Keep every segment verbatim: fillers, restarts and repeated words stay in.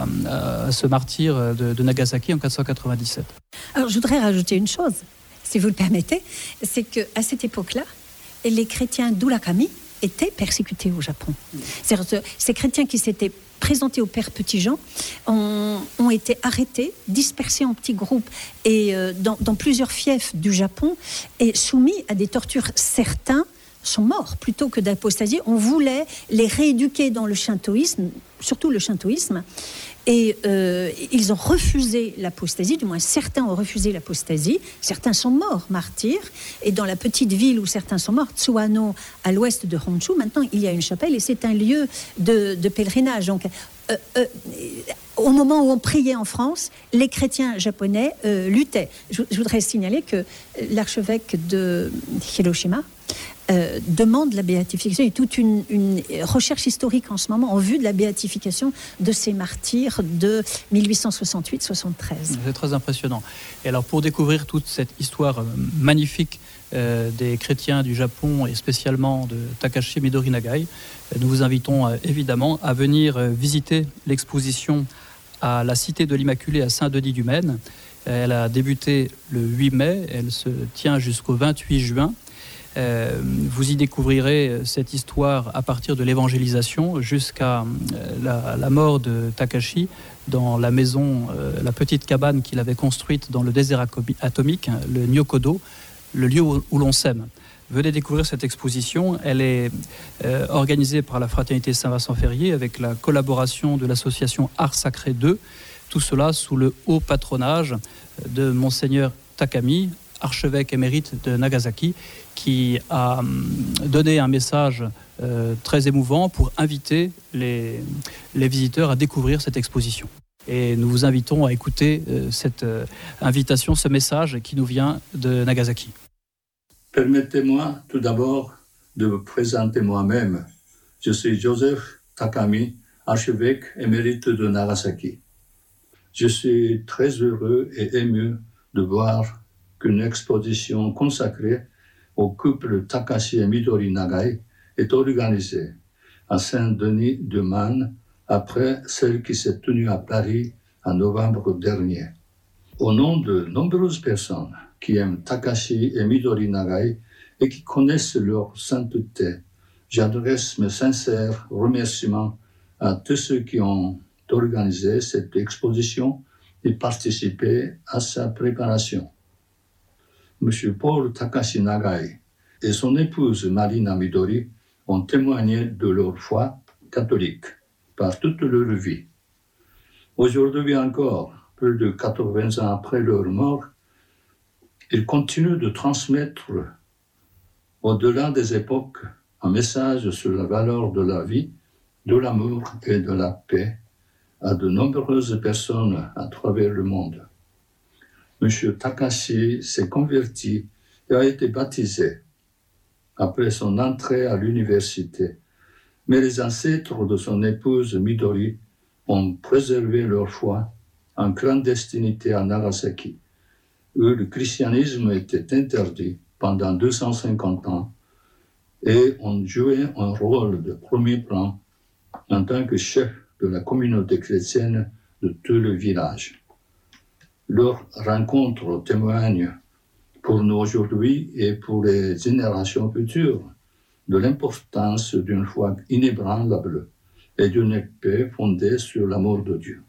à, à ce martyr de, de Nagasaki en mille quatre cent quatre-vingt-dix-sept. Alors, je voudrais rajouter une chose, si vous le permettez, c'est qu'à cette époque-là, les chrétiens d'Urakami étaient persécutés au Japon. C'est-à-dire, ces chrétiens qui s'étaient présentés au père Petit-Jean ont, ont été arrêtés, dispersés en petits groupes et euh, dans, dans plusieurs fiefs du Japon et soumis à des tortures. Certains sont morts plutôt que d'apostasier. On voulait les rééduquer dans le shintoïsme, surtout le shintoïsme, et euh, ils ont refusé l'apostasie, du moins certains ont refusé l'apostasie, certains sont morts, martyrs, et dans la petite ville où certains sont morts, Tsuano, à l'ouest de Honshu, maintenant il y a une chapelle et c'est un lieu de, de pèlerinage. Donc, euh, euh, au moment où on priait en France, les chrétiens japonais euh, luttaient. Je, je voudrais signaler que l'archevêque de Hiroshima Euh, demande la béatification. Il y a toute une, une recherche historique en ce moment en vue de la béatification de ces martyrs de dix-huit cent soixante-huit soixante-treize. C'est très impressionnant. Et alors, pour découvrir toute cette histoire magnifique euh, des chrétiens du Japon et spécialement de Takashi Midori Nagai, nous vous invitons euh, évidemment à venir euh, visiter l'exposition à la Cité de l'Immaculée à Saint-Denis-du-Maine. Elle a débuté le huit mai, elle se tient jusqu'au vingt-huit juin. Euh, vous y découvrirez cette histoire à partir de l'évangélisation jusqu'à la, la mort de Takashi dans la maison, euh, la petite cabane qu'il avait construite dans le désert atomique, le Nyokodo, le lieu où, où l'on s'aime. Venez découvrir cette exposition. Elle est euh, organisée par la Fraternité Saint-Vincent-Ferrier avec la collaboration de l'association Art Sacré deux. Tout cela sous le haut patronage de Monseigneur Takami, archevêque émérite de Nagasaki, qui a donné un message euh, très émouvant pour inviter les, les visiteurs à découvrir cette exposition. Et nous vous invitons à écouter euh, cette euh, invitation, ce message qui nous vient de Nagasaki. Permettez-moi tout d'abord de vous présenter moi-même. Je suis Joseph Takami, archevêque émérite de Nagasaki. Je suis très heureux et ému de voir qu'une exposition consacrée au couple Takashi et Midori Nagai est organisée à Saint-Denis-de-Maine après celle qui s'est tenue à Paris en novembre dernier. Au nom de nombreuses personnes qui aiment Takashi et Midori Nagai et qui connaissent leur sainteté, j'adresse mes sincères remerciements à tous ceux qui ont organisé cette exposition et participé à sa préparation. M. Paul Takashi Nagai et son épouse Marina Midori ont témoigné de leur foi catholique par toute leur vie. Aujourd'hui encore, plus de quatre-vingts ans après leur mort, ils continuent de transmettre, au-delà des époques, un message sur la valeur de la vie, de l'amour et de la paix à de nombreuses personnes à travers le monde. M. Takashi s'est converti et a été baptisé après son entrée à l'université. Mais les ancêtres de son épouse Midori ont préservé leur foi en clandestinité à Nagasaki, où le christianisme était interdit pendant deux cent cinquante ans et ont joué un rôle de premier plan en tant que chef de la communauté chrétienne de tout le village. Leur rencontre témoigne pour nous aujourd'hui et pour les générations futures de l'importance d'une foi inébranlable et d'une paix fondée sur l'amour de Dieu.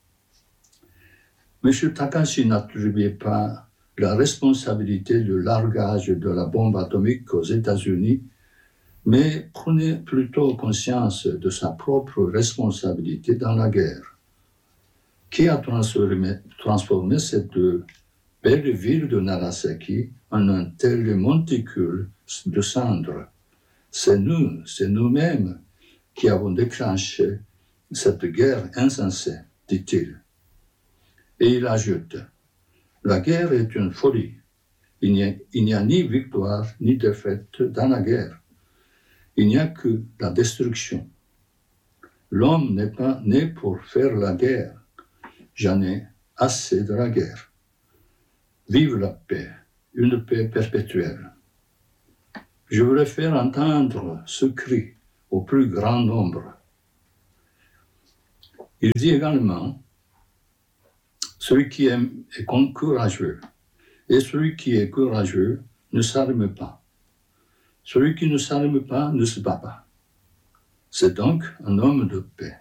M. Takashi n'attribuait pas la responsabilité du largage de la bombe atomique aux États-Unis, mais prenait plutôt conscience de sa propre responsabilité dans la guerre. Qui a transformé, transformé cette belle ville de Nagasaki en un tel monticule de cendres? C'est nous, c'est nous-mêmes qui avons déclenché cette guerre insensée, dit-il. Et il ajoute, la guerre est une folie. Il n'y a, il n'y a ni victoire ni défaite dans la guerre. Il n'y a que la destruction. L'homme n'est pas né pour faire la guerre. J'en ai assez de la guerre. Vive la paix, une paix perpétuelle. Je voulais faire entendre ce cri au plus grand nombre. Il dit également, celui qui est, est courageux, et celui qui est courageux ne s'arme pas. Celui qui ne s'arme pas ne se bat pas. C'est donc un homme de paix.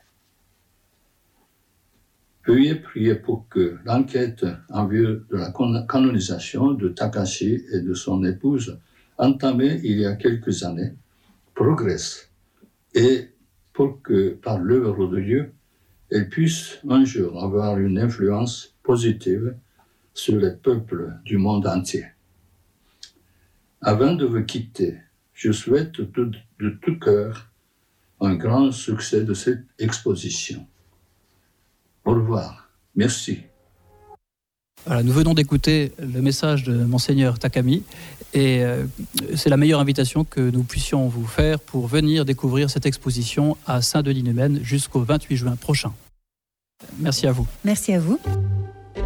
Veuillez prier pour que l'enquête en vue de la canonisation de Takashi et de son épouse, entamée il y a quelques années, progresse et pour que, par l'œuvre de Dieu, elle puisse un jour avoir une influence positive sur les peuples du monde entier. Avant de vous quitter, je souhaite de, de tout cœur un grand succès de cette exposition. Au revoir. Merci. Voilà, nous venons d'écouter le message de Monseigneur Takami et euh, c'est la meilleure invitation que nous puissions vous faire pour venir découvrir cette exposition à Saint-Denis-Numène jusqu'au vingt-huit juin prochain. Merci à vous. Merci à vous.